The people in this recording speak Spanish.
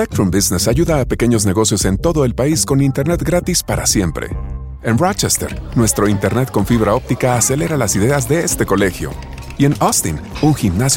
Spectrum Business ayuda a pequeños negocios en todo el país con internet gratis para siempre. En Rochester, nuestro internet con fibra óptica acelera las ideas de este colegio. Y en Austin, un gimnasio